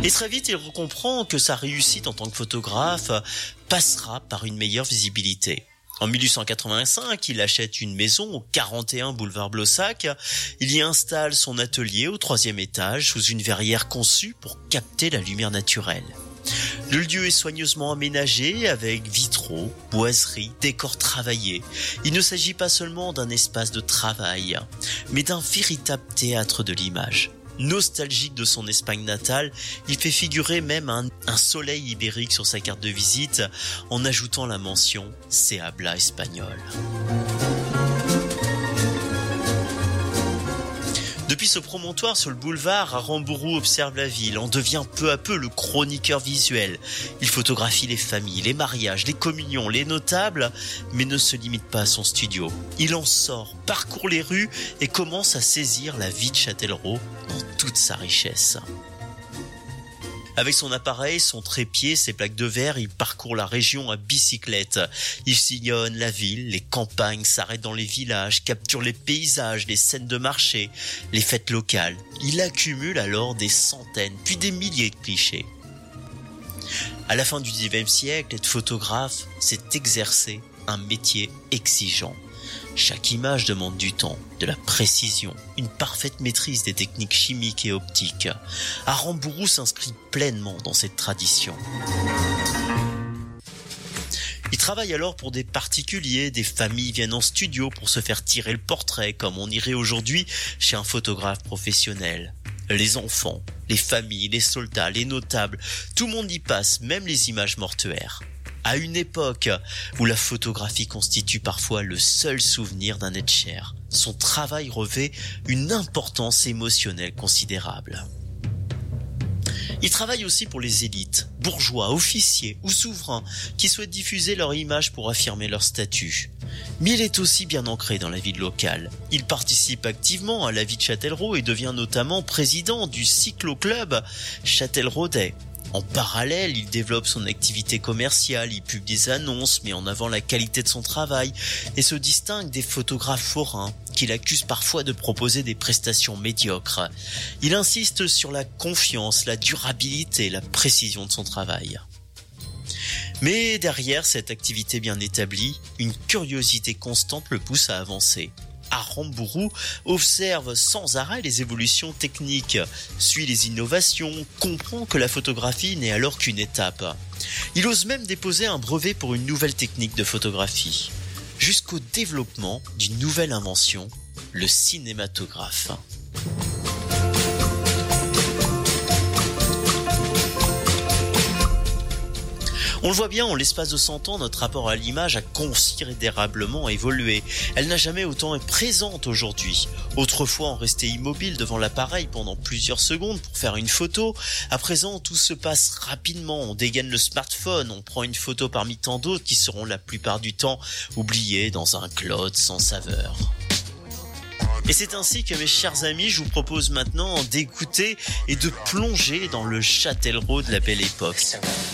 Et très vite, il comprend que sa réussite en tant que photographe passera par une meilleure visibilité. En 1885, il achète une maison au 41 boulevard Blossac. Il y installe son atelier au 3e étage sous une verrière conçue pour capter la lumière naturelle. Le lieu est soigneusement aménagé avec vitraux, boiseries, décors travaillés. Il ne s'agit pas seulement d'un espace de travail, mais d'un véritable théâtre de l'image. Nostalgique de son Espagne natale, il fait figurer même un soleil ibérique sur sa carte de visite en ajoutant la mention « Se habla espagnol ». Depuis ce promontoire sur le boulevard, Aramburu observe la ville, en devient peu à peu le chroniqueur visuel. Il photographie les familles, les mariages, les communions, les notables, mais ne se limite pas à son studio. Il en sort, parcourt les rues et commence à saisir la vie de Châtellerault dans toute sa richesse. Avec son appareil, son trépied, ses plaques de verre, il parcourt la région à bicyclette. Il sillonne la ville, les campagnes, s'arrête dans les villages, capture les paysages, les scènes de marché, les fêtes locales. Il accumule alors des centaines, puis des milliers de clichés. À la fin du XIXe siècle, être photographe, c'est exercer un métier exigeant. Chaque image demande du temps, de la précision, une parfaite maîtrise des techniques chimiques et optiques. Aramburu s'inscrit pleinement dans cette tradition. Il travaille alors pour des particuliers, des familles viennent en studio pour se faire tirer le portrait, comme on irait aujourd'hui chez un photographe professionnel. Les enfants, les familles, les soldats, les notables, tout le monde y passe, même les images mortuaires. À une époque où la photographie constitue parfois le seul souvenir d'un être cher, son travail revêt une importance émotionnelle considérable. Il travaille aussi pour les élites, bourgeois, officiers ou souverains qui souhaitent diffuser leur image pour affirmer leur statut. Mais il est aussi bien ancré dans la vie locale. Il participe activement à la vie de Châtellerault et devient notamment président du cyclo-club Châtelleraudais. En parallèle, il développe son activité commerciale, il publie des annonces, met en avant la qualité de son travail et se distingue des photographes forains qu'il accuse parfois de proposer des prestations médiocres. Il insiste sur la confiance, la durabilité, la précision de son travail. Mais derrière cette activité bien établie, une curiosité constante le pousse à avancer. Aramburu observe sans arrêt les évolutions techniques, suit les innovations, comprend que la photographie n'est alors qu'une étape. Il ose même déposer un brevet pour une nouvelle technique de photographie, jusqu'au développement d'une nouvelle invention, le cinématographe. On le voit bien, en l'espace de 100 ans, notre rapport à l'image a considérablement évolué. Elle n'a jamais autant été présente aujourd'hui. Autrefois, on restait immobile devant l'appareil pendant plusieurs secondes pour faire une photo. À présent, tout se passe rapidement. On dégaine le smartphone, on prend une photo parmi tant d'autres qui seront la plupart du temps oubliées dans un cloud sans saveur. Et c'est ainsi que mes chers amis, je vous propose maintenant d'écouter et de plonger dans le Châtellerault de la belle époque.